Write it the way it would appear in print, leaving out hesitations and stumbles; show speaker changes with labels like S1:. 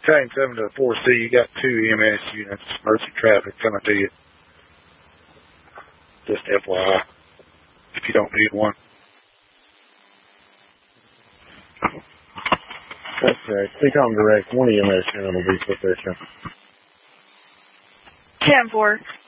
S1: Tank 7 to 4C, you got 2 EMS units, emergency traffic coming to you. Just FYI, if you don't need one.
S2: Okay, CCOM direct, 1 EMS unit will be sufficient.
S3: 10-4.